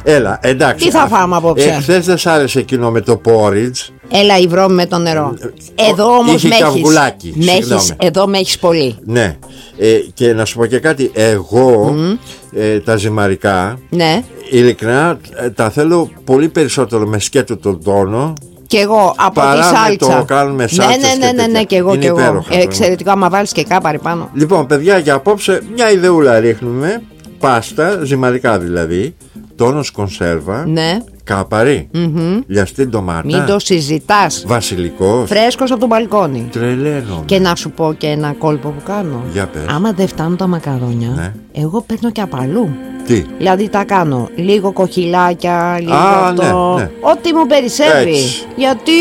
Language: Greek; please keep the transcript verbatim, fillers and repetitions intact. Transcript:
Έλα, εντάξει. Τι θα φάμε απόψε? Ε, χθες δεν σ' άρεσε εκείνο με το porridge. Έλα η βρώμη με το νερό. Εδώ όμως είχε με και έχεις, αυγουλάκι, με έχεις, συγγνώμη. εδώ με έχεις πολύ. Ναι. Ε, και να σου πω και κάτι. Εγώ Mm. ε, τα ζυμαρικά, Ναι. ειλικρινά ε, τα θέλω πολύ περισσότερο με σκέτο τον τόνο. Και εγώ από παρά τη με σάλτσα. το κάνουμε σάλτσες ναι, ναι, ναι, και ναι, ναι, τέτοια. και εγώ Είναι και εγώ. υπέροχα, Ε, εξαιρετικό, άμα βάλεις και κάπαρι πάνω. Λοιπόν, παιδιά, για απόψε μια ιδεούλα ρίχνουμε. Πάστα, ζυμαρικά δηλαδή. Τόνος κονσέρβα. Ναι. Κάπαρι. Mm-hmm. Λιαστή ντομάτα. Μην το συζητάς. Βασιλικός. Φρέσκος από το μπαλκόνι. Τρελαίνομαι. Και να σου πω και ένα κόλπο που κάνω. Για πες. Άμα δεν φτάνουν τα μακαρόνια, Ναι. εγώ παίρνω και από αλλού. Τι? Δηλαδή τα κάνω λίγο κοχυλάκια, λίγο Α, αυτό. ναι, ναι. Ό,τι μου περισσεύει. Έτσι. Γιατί